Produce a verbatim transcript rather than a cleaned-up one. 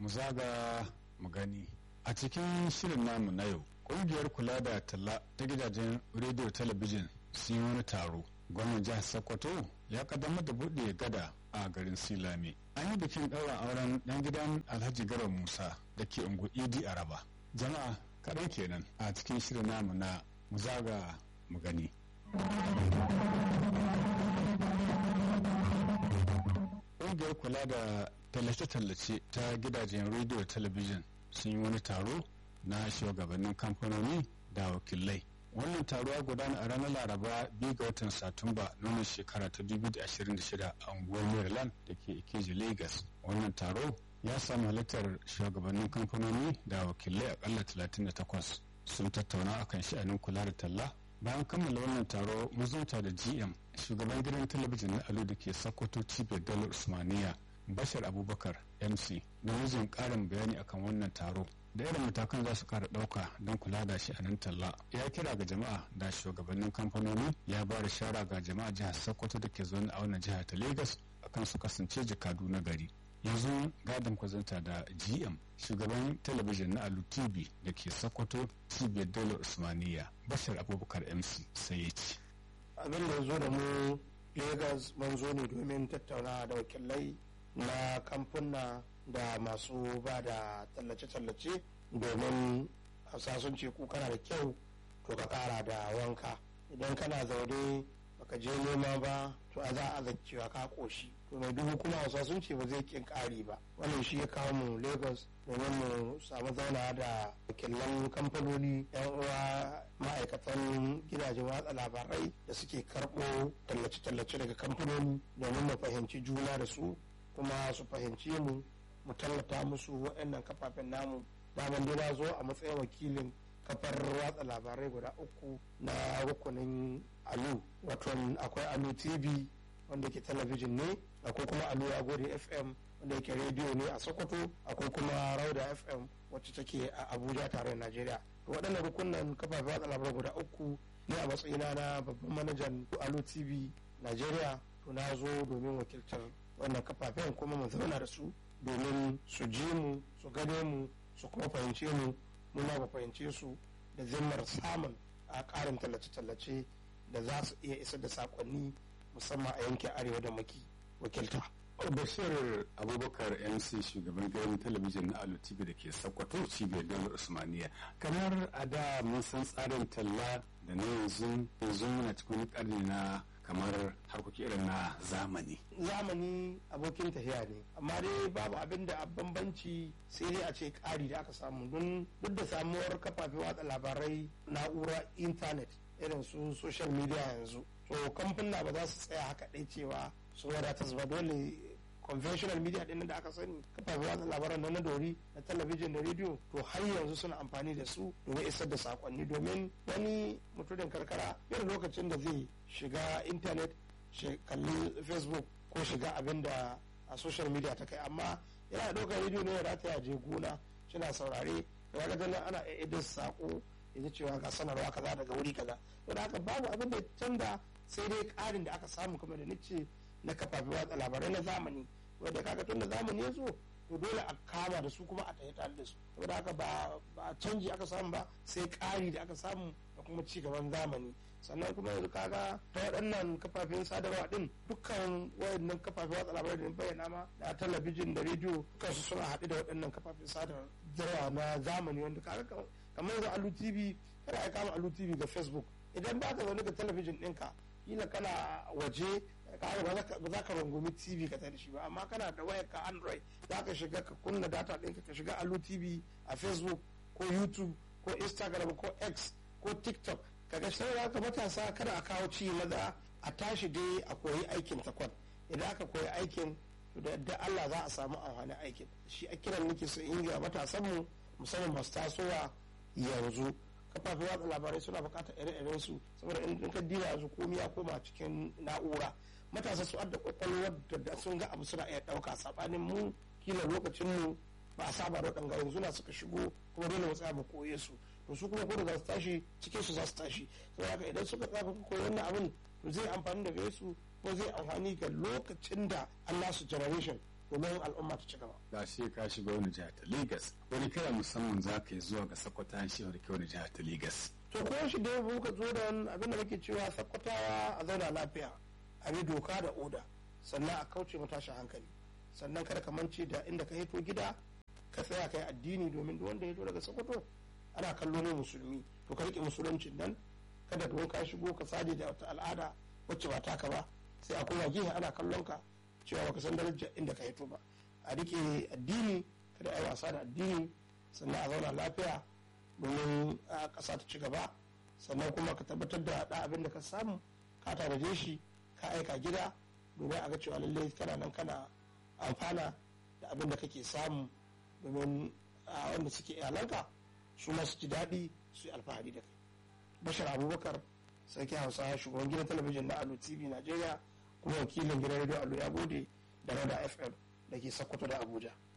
mu zaga mu gani. A cikin shirin namu na yau, ƙungiyar kula da talla ta gidajen rediyo talabijin sun yi wani taro. Gwamnan jihar Sokoto ya kaddamar da buɗe gada a garin Silame. An yi bikin ɗaurin auren ɗan gidan Alhaji Garba Musa da ke ungu Idi Araba. Jama'a kaɗan kenan a cikin shirin namu na mu zaga mu gani. Ƙungiyar kula da tallace-tallace ta gidajen rediyo da talabijin sun yi wani taro na shugabannin kamfanoni da wakilai. Wannan taro ya gudana a ranar Laraba biyu ga watan Satumba na wannan shekara ta dubu da ashirin da shida a unguwar Maryland da ke Ikeji, Lagos. Wannan taro ya samu halittar shugabannin kamfanoni da wakilai akalla talatin da takwas. Sun tattauna akan sha'anin kula da talla. Bayan kammala wannan taro mun zanta da G M shugaban gidan talabijin na Alu da ke Sokoto Cibiyar Dalar Usmaniya Bashar Abubakar M C da wajen ƙarin bayani akan wannan taro da irin matakan za su kara ɗauka don kula da shi a nan talla. Ya kira ga jama'a da shugabannin kamfanoni ya ba da shara ga jama'a jihar Sokoto da ke zaune a wannan jihar ta Lagos akan su kasance jakadu na gari. Yanzu gadon kwazanta da G M shugaban talabijin na Alu T V da ke Sokoto Cibiyar Dalar Usmaniya Bashar Abubakar M C sai ya ce. Abin da zo da mu Lagos mun zo ne domin tattauna da wakilai na kamfuna da masu ba da tallace-tallace domin hausa sun ce ku kana da kyau to ka kara da wanka. Idan kana zaune baka je nema ba to a za a zacewa ka koshi to mai dubu kuma hausa sun ce ba zai kin kari ba. Wannan shi ya kawo mu Lagos domin mu samu zauna da wakilan kamfanoni yan uwa ma'aikatan gidajen watsa labarai da suke karɓo tallace-tallace daga kamfanoni domin mu fahimci juna da su kuma su fahimci mu mu tallata musu waɗannan kafafen namu. Daman dai na zo a matsayin wakilin kafar watsa labarai guda uku na rukunin Alu, wato akwai Alu T V wanda ke talabijin ne, akwai kuma Alu Agodi F M wanda yake rediyo ne a Sokoto, akwai kuma Rauda F M wacce take a Abuja tare da Najeriya. Waɗannan rukunan kafafen watsa labarai guda uku ne a matsayina na babban manajan Alu T V Najeriya to na zo domin wakiltar wannan kafafen kuma mu zauna da su domin su ji mu su gane mu su kuma fahimce mu muna ba fahimce su da zimmar samun a ƙarin tallace-tallace da za su iya isar da sakonni musamman a yankin arewa da maki wakilta. Bashir Abubakar M C shugaban gidan talabijin na Alu T V da ke Sokoto Cibiyar Dalar Usmaniya. Kamar a da mun san tsarin talla da na yanzu yanzu muna cikin ƙarni na kamar harkoki irin na zamani. Zamani abokin tafiya ne, amma dai babu abin da a bambanci sai dai a ce ƙari da aka samu don duk da samuwar kafafen watsa labarai na'ura intanet irin su social media yanzu. To kamfuna ba za su tsaya haka ɗai cewa su wadata ba, dole conventional media ɗin da aka sani kafafen watsa labaran na dori na talabijin da rediyo to har yanzu suna amfani da su domin isar da sakonni. Domin wani mutumin karkara irin lokacin da zai shiga intanet shi kalli facebook ko shiga abin da a social media ta kai, amma yana ɗaukar rediyo ne ya rataya je gona shina saurare da ga ganin ana idin sako ya cewa ga sanarwa kaza daga wuri kaza. Don haka babu abin da canza sai dai ƙarin da aka samu kamar da nace na kafafen watsa labarai na zamani wanda kaga tun da zamani ya zo to dole a kama da su kuma a tafi tare da su. Saboda haka ba ba canji aka samu ba sai ƙari da aka samu da kuma ci gaban zamani. Sannan kuma yanzu kaga ta waɗannan kafafen sadarwa din dukkan waɗannan kafafen watsa labarai da bayyana ma da talabijin da rediyo kansu suna haɗe da waɗannan kafafen sadarwa na zamani wanda kaga kamar yanzu Alu T V kada a kama Alu T V ga Facebook idan ba ka zaune ga talabijin ɗinka kila kana waje ba za ka rungumi T V ka da shi ba, amma kana da wayar ka Android za ka shiga ka kunna data ɗinka ka shiga Alu T V a Facebook ko YouTube ko Instagram ko X ko TikTok kaga sai ka matasa kada a kawo ci maza a tashi dai a koyi aikin takwan. Idan aka koyi aikin to da yadda Allah za a samu amfanin aikin. Shi a kiran nake so in ga matasan mu musamman masu tasowa yanzu kafafen watsa labarai suna bukatar ire-iren su saboda in ka dira yanzu komai ya koma cikin na'ura. Matasa su adda kwakwalwar da sun ga abu suna iya ɗauka sabanin mu kila lokacin mu ba a saba da waɗanda yanzu na suka shigo kuma dole mu tsaya mu koye su to su kuma ko da za su tashi cikin su za su tashi. Saboda haka idan suka tsaya ku koyi wannan abin to zai amfani da gare su ko zai amfani ga lokacin da Allah su generation domin al'umma ta ci gaba. Ga shi ka shiga wani jihar ta Legas, wani kira musamman za ka yi zuwa ga Sokoto shi wani wani jihar ta Legas. To ko shi dai muka zo da abin da muke cewa Sokotawa a zauna lafiya, a bi doka da oda, sannan a kauce mu tashin hankali, sannan kada ka mance da inda ka hito gida ka tsaya kai addini, domin duk wanda ya hito daga Sokoto ana kallo ne musulmi, to ka rike musuluncin nan, kada don ka shigo ka sade da wata al'ada wacce ba taka ba, sai a koma gehe ana kallon ka cewa baka san darajar inda ka hito ba. A rike addini, kada a yi wasa da addini, sannan a zauna lafiya domin a ƙasa ta ci gaba, sannan kuma ka tabbatar da ɗan abin da ka samu ka tanaje shi ka aika gida domin a ga cewa lallai kana nan kana amfana da abin da kake samu, domin wanda suke iyalanka su ma su ji daɗi su yi alfahari da kai. Bashar Abubakar, sarki Hausa, shugaban gidan talabijin na Alo T V Najeriya, kuma wakilin gidan rediyo Alo ya gode da Rada F M da ke Sokoto da Abuja.